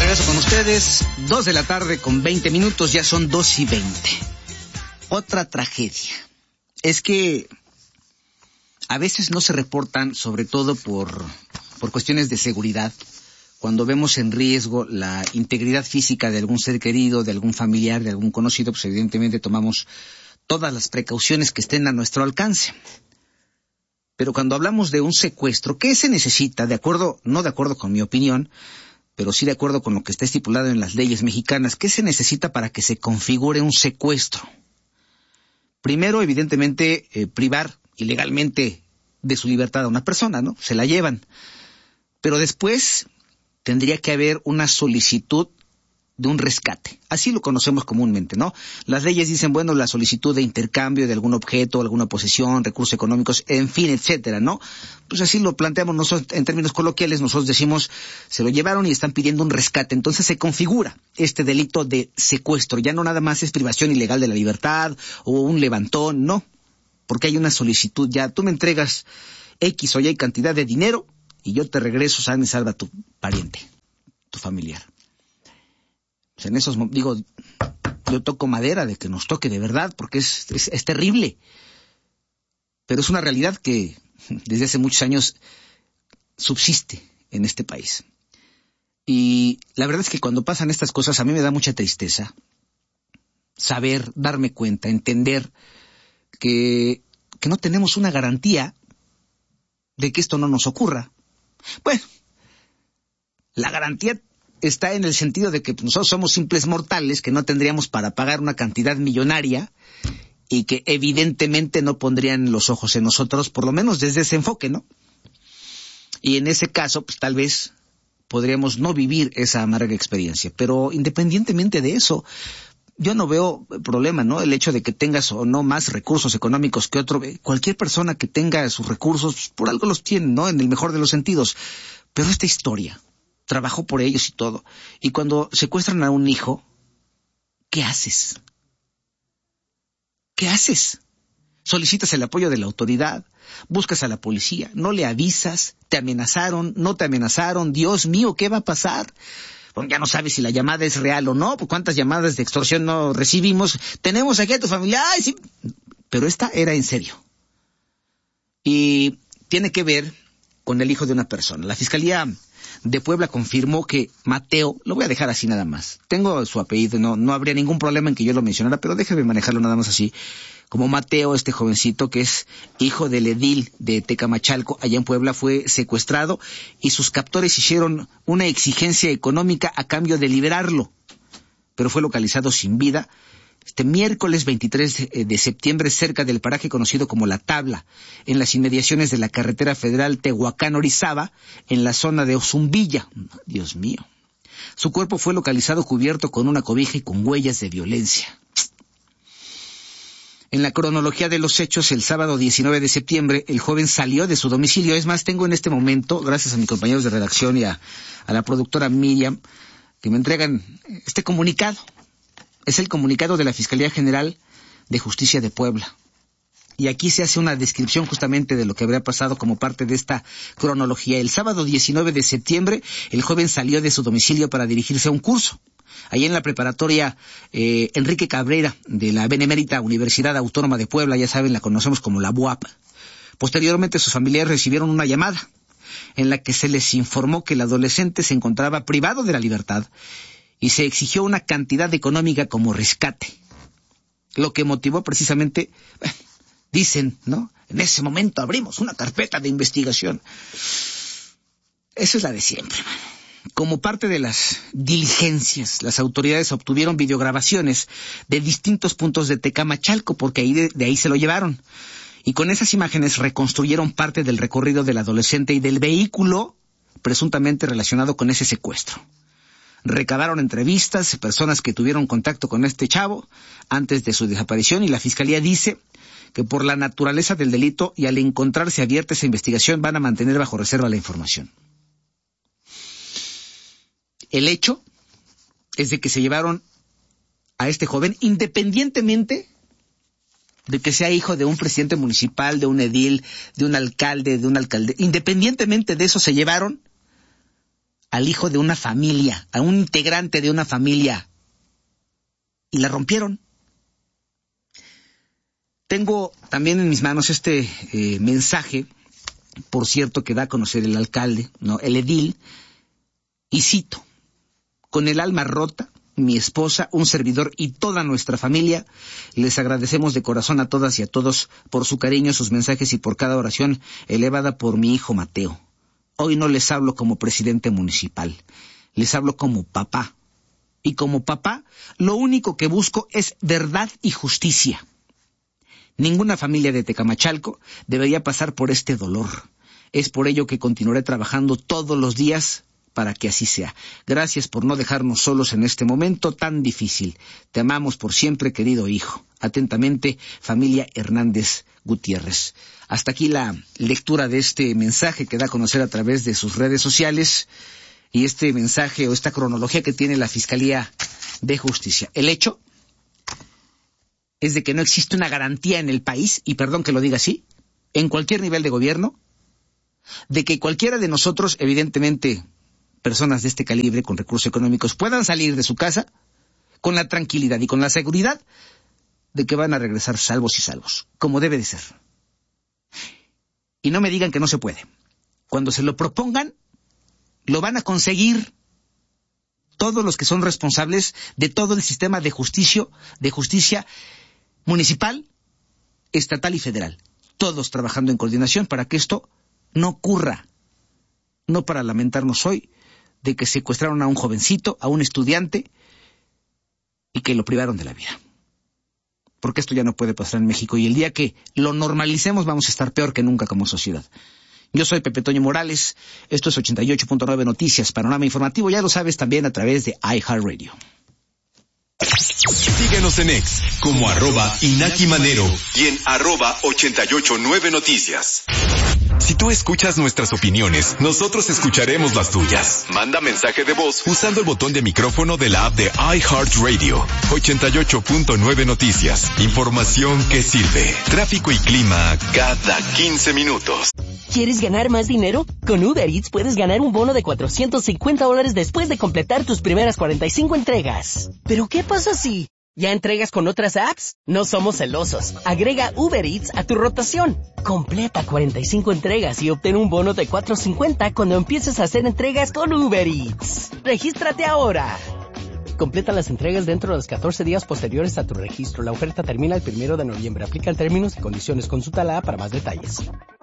regreso con ustedes, 2 de la tarde con 20 minutos, ya son 2:20. Otra tragedia es que a veces no se reportan, sobre todo por cuestiones de seguridad, cuando vemos en riesgo la integridad física de algún ser querido, de algún familiar, de algún conocido, pues evidentemente tomamos todas las precauciones que estén a nuestro alcance. Pero cuando hablamos de un secuestro, ¿qué se necesita? No de acuerdo con mi opinión, pero sí de acuerdo con lo que está estipulado en las leyes mexicanas, ¿qué se necesita para que se configure un secuestro? Primero, evidentemente, privar ilegalmente de su libertad a una persona, ¿no? Se la llevan. Pero después tendría que haber una solicitud de un rescate. Así lo conocemos comúnmente, ¿no? Las leyes dicen, bueno, la solicitud de intercambio de algún objeto, alguna posesión, recursos económicos, en fin, etcétera, ¿no? Pues así lo planteamos nosotros en términos coloquiales. Nosotros decimos, se lo llevaron y están pidiendo un rescate. Entonces se configura este delito de secuestro. Ya no nada más es privación ilegal de la libertad o un levantón, no. Porque hay una solicitud ya. Tú me entregas X o Y cantidad de dinero y yo te regreso sana y salva a tu pariente, tu familiar. Pues en esos, digo, yo toco madera de que nos toque de verdad, porque es terrible. Pero es una realidad que desde hace muchos años subsiste en este país. Y la verdad es que cuando pasan estas cosas a mí me da mucha tristeza saber, darme cuenta, entender que no tenemos una garantía de que esto no nos ocurra. Bueno, la garantía está en el sentido de que nosotros somos simples mortales que no tendríamos para pagar una cantidad millonaria y que evidentemente no pondrían los ojos en nosotros, por lo menos desde ese enfoque, ¿no? Y en ese caso, pues tal vez podríamos no vivir esa amarga experiencia. Pero independientemente de eso, yo no veo problema, ¿no? El hecho de que tengas o no más recursos económicos que otro. Cualquier persona que tenga sus recursos, pues, por algo los tiene, ¿no? En el mejor de los sentidos. Pero esta historia trabajó por ellos y todo. Y cuando secuestran a un hijo, ¿qué haces? ¿Qué haces? Solicitas el apoyo de la autoridad, buscas a la policía, no le avisas, te amenazaron, no te amenazaron, Dios mío, ¿qué va a pasar? Bueno, ya no sabes si la llamada es real o no, pues cuántas llamadas de extorsión no recibimos. Tenemos aquí a tu familia, ¡ay, sí! Pero esta era en serio. Y tiene que ver con el hijo de una persona. La Fiscalía de Puebla confirmó que Mateo, lo voy a dejar así nada más, tengo su apellido, no habría ningún problema en que yo lo mencionara, pero déjeme manejarlo nada más así, como Mateo, este jovencito que es hijo del edil de Tecamachalco, allá en Puebla, fue secuestrado y sus captores hicieron una exigencia económica a cambio de liberarlo, pero fue localizado sin vida este miércoles 23 de septiembre cerca del paraje conocido como La Tabla, en las inmediaciones de la carretera federal Tehuacán-Orizaba, en la zona de Ozumbilla. Dios mío. Su cuerpo fue localizado cubierto con una cobija y con huellas de violencia. En la cronología de los hechos, el sábado 19 de septiembre, el joven salió de su domicilio. Es más, tengo en este momento, gracias a mis compañeros de redacción y a la productora Miriam, que me entregan este comunicado. Es el comunicado de la Fiscalía General de Justicia de Puebla. Y aquí se hace una descripción justamente de lo que habría pasado como parte de esta cronología. El sábado 19 de septiembre, el joven salió de su domicilio para dirigirse a un curso. Ahí en la preparatoria Enrique Cabrera de la Benemérita Universidad Autónoma de Puebla, ya saben, la conocemos como la UAP. Posteriormente, sus familiares recibieron una llamada en la que se les informó que el adolescente se encontraba privado de la libertad y se exigió una cantidad económica como rescate. Lo que motivó precisamente, dicen, ¿no? En ese momento abrimos una carpeta de investigación. Eso es la de siempre, mano. Como parte de las diligencias, las autoridades obtuvieron videograbaciones de distintos puntos de Tecamachalco, porque de ahí se lo llevaron. Y con esas imágenes reconstruyeron parte del recorrido del adolescente y del vehículo presuntamente relacionado con ese secuestro. Recabaron entrevistas, personas que tuvieron contacto con este chavo antes de su desaparición, y la Fiscalía dice que por la naturaleza del delito y al encontrarse abierta esa investigación van a mantener bajo reserva la información. El hecho es de que se llevaron a este joven independientemente de que sea hijo de un presidente municipal, de un edil, de un alcalde, independientemente de eso se llevaron al hijo de una familia, a un integrante de una familia, y la rompieron. Tengo también en mis manos este mensaje, por cierto, que da a conocer el alcalde, ¿no?, el edil, y cito: con el alma rota, mi esposa, un servidor y toda nuestra familia, les agradecemos de corazón a todas y a todos por su cariño, sus mensajes y por cada oración elevada por mi hijo Mateo. Hoy no les hablo como presidente municipal, les hablo como papá. Y como papá, lo único que busco es verdad y justicia. Ninguna familia de Tecamachalco debería pasar por este dolor. Es por ello que continuaré trabajando todos los días para que así sea. Gracias por no dejarnos solos en este momento tan difícil. Te amamos por siempre, querido hijo. Atentamente, familia Hernández Gutiérrez. Hasta aquí la lectura de este mensaje que da a conocer a través de sus redes sociales y este mensaje o esta cronología que tiene la Fiscalía de Justicia. El hecho es de que no existe una garantía en el país, y perdón que lo diga así, en cualquier nivel de gobierno, de que cualquiera de nosotros, evidentemente personas de este calibre con recursos económicos, puedan salir de su casa con la tranquilidad y con la seguridad de que van a regresar salvos y salvos, como debe de ser. Y no me digan que no se puede. Cuando se lo propongan, lo van a conseguir. Todos los que son responsables de todo el sistema de justicia municipal, estatal y federal, todos trabajando en coordinación para que esto no ocurra. No para lamentarnos hoy de que secuestraron a un jovencito, a un estudiante, y que lo privaron de la vida. Porque esto ya no puede pasar en México, y el día que lo normalicemos vamos a estar peor que nunca como sociedad. Yo soy Pepe Toño Morales, esto es 88.9 Noticias, panorama informativo, ya lo sabes, también a través de iHeartRadio. Síguenos en X como @Inaki Manero y en @889 Noticias. Si tú escuchas nuestras opiniones, nosotros escucharemos las tuyas. Manda mensaje de voz usando el botón de micrófono de la app de iHeartRadio. 88.9 Noticias. Información que sirve. Tráfico y clima cada 15 minutos. ¿Quieres ganar más dinero? Con Uber Eats puedes ganar un bono de $450 después de completar tus primeras 45 entregas. ¿Pero qué pasa si ya entregas con otras apps? No somos celosos. Agrega Uber Eats a tu rotación. Completa 45 entregas y obtén un bono de $450 cuando empieces a hacer entregas con Uber Eats. ¡Regístrate ahora! Completa las entregas dentro de los 14 días posteriores a tu registro. La oferta termina el 1 de noviembre. Aplican términos y condiciones. Consulta la app para más detalles.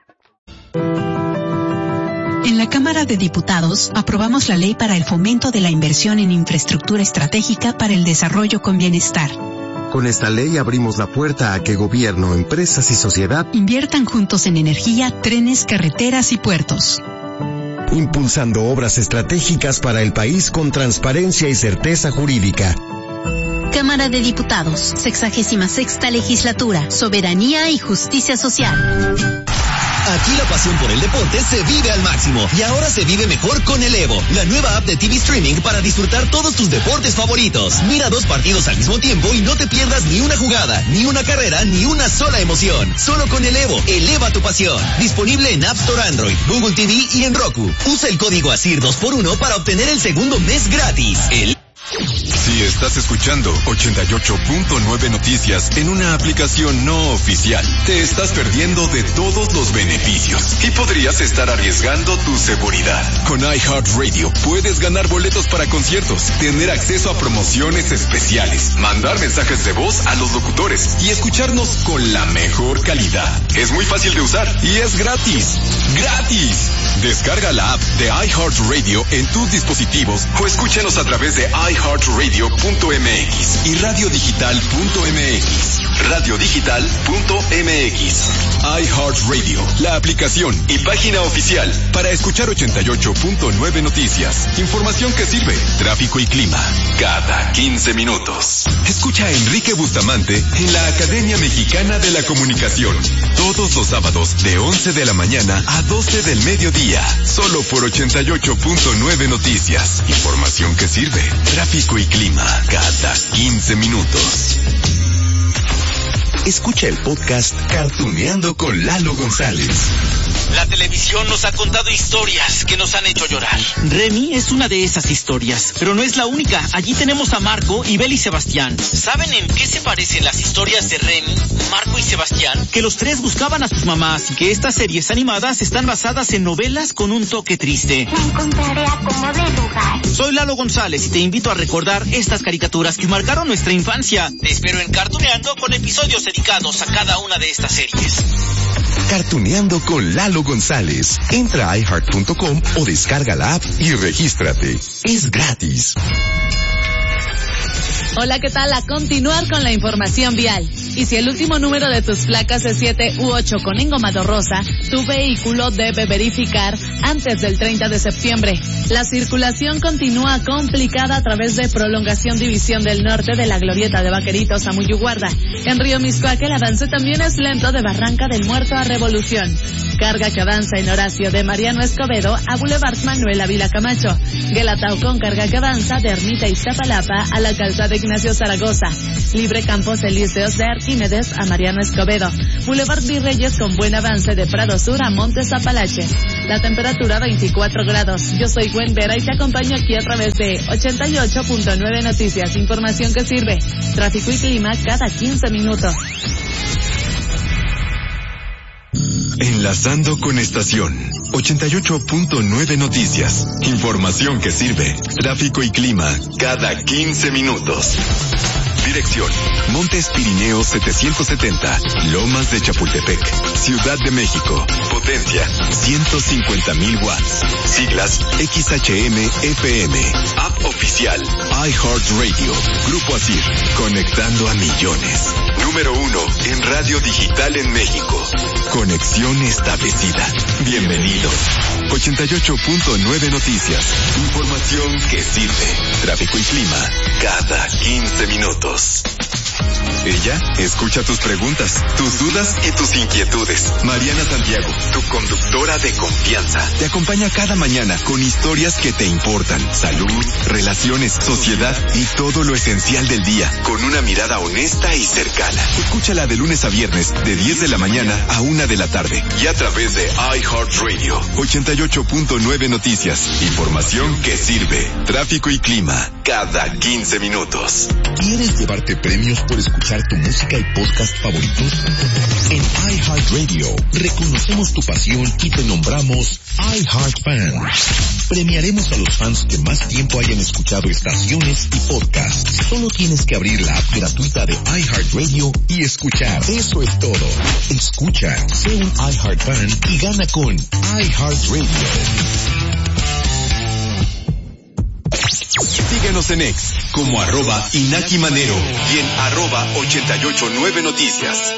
En la Cámara de Diputados aprobamos la ley para el fomento de la inversión en infraestructura estratégica para el desarrollo con bienestar. Con esta ley abrimos la puerta a que gobierno, empresas y sociedad inviertan juntos en energía, trenes, carreteras y puertos. Impulsando obras estratégicas para el país con transparencia y certeza jurídica. Cámara de Diputados, 66ª Legislatura, Soberanía y Justicia Social. Aquí la pasión por el deporte se vive al máximo y ahora se vive mejor con el Evo, la nueva app de TV Streaming para disfrutar todos tus deportes favoritos. Mira 2 partidos al mismo tiempo y no te pierdas ni una jugada, ni una carrera, ni una sola emoción. Solo con el Evo, eleva tu pasión. Disponible en App Store Android, Google TV y en Roku. Usa el código ASIR 2x1 para obtener el segundo mes gratis. Si estás escuchando 88.9 Noticias en una aplicación no oficial, te estás perdiendo de todos los beneficios y podrías estar arriesgando tu seguridad. Con iHeartRadio puedes ganar boletos para conciertos, tener acceso a promociones especiales, mandar mensajes de voz a los locutores y escucharnos con la mejor calidad. Es muy fácil de usar y es gratis. ¡Gratis! Descarga la app de iHeartRadio en tus dispositivos o escúchanos a través de iHeartRadio.mx y radiodigital.mx. Radiodigital.mx. iHeartRadio, la aplicación y página oficial para escuchar 88.9 Noticias. Información que sirve. Tráfico y clima cada 15 minutos. Escucha a Enrique Bustamante en la Academia Mexicana de la Comunicación. Todos los sábados de 11 de la mañana a 12 del mediodía. Solo por 88.9 Noticias. Información que sirve. Tráfico y clima cada 15 minutos. Escucha el podcast Cartuneando con Lalo González. La televisión nos ha contado historias que nos han hecho llorar. Remy es una de esas historias, pero no es la única. Allí tenemos a Marco y Bel y Sebastián. ¿Saben en qué se parecen las historias de Remy, Marco y Sebastián? Que los tres buscaban a sus mamás y que estas series animadas están basadas en novelas con un toque triste. Me encontraré a como de lugar. Soy Lalo González y te invito a recordar estas caricaturas que marcaron nuestra infancia. Te espero en Cartuneando con episodios dedicados a cada una de estas series. Cartuneando con Lalo González. Entra a iHeart.com o descarga la app y regístrate. Es gratis. Hola, ¿qué tal? A continuar con la información vial. Y si el último número de tus placas es 7 u 8 con engomado rosa, tu vehículo debe verificar antes del 30 de septiembre. La circulación continúa complicada a través de Prolongación División del Norte de la Glorieta de Vaqueritos a Muyuguarda. En Río Miscuac el avance también es lento de Barranca del Muerto a Revolución. Carga que avanza en Horacio de Mariano Escobedo a Boulevard Manuel Ávila Camacho. Guelatao con carga que avanza de Ermita Iztapalapa a la calzada Ignacio Zaragoza. Libre Campos Elíseos de Arquímedes a Mariano Escobedo. Boulevard Virreyes con buen avance de Prado Sur a Montes Apalache. La temperatura 24 grados. Yo soy Gwen Vera y te acompaño aquí a través de 88.9 Noticias. Información que sirve. Tráfico y clima cada 15 minutos. Enlazando con estación 88.9 Noticias. Información que sirve. Tráfico y clima cada 15 minutos. Dirección: Montes Pirineos 770, Lomas de Chapultepec, Ciudad de México. Potencia: 150,000 watts. Siglas: XHM-FM. App oficial: iHeartRadio. Grupo ASIR, conectando a millones. Número 1 en radio digital en México. Conexión establecida. Bienvenidos. 88.9 Noticias. Información que sirve. Tráfico y clima cada 15 minutos. Ella escucha tus preguntas, tus dudas y tus inquietudes. Mariana Santiago, tu conductora de confianza, te acompaña cada mañana con historias que te importan. Salud, relaciones, sociedad y todo lo esencial del día, con una mirada honesta y cercana. Escúchala de lunes a viernes, de 10 de la mañana a 1 de la tarde. Y a través de iHeartRadio. 88.9 Noticias. Información que sirve. Tráfico y clima cada 15 minutos. ¿Quieres llevarte premios por escuchar tu música y podcast favoritos? En iHeartRadio reconocemos tu pasión y te nombramos iHeartFan. Premiaremos a los fans que más tiempo hayan escuchado estaciones y podcasts. Solo tienes que abrir la app gratuita de iHeartRadio y escuchar. Eso es todo. Escucha, sé un iHeartFan y gana con iHeartRadio. Síguenos en X como @Inaki Manero y en @889 Noticias.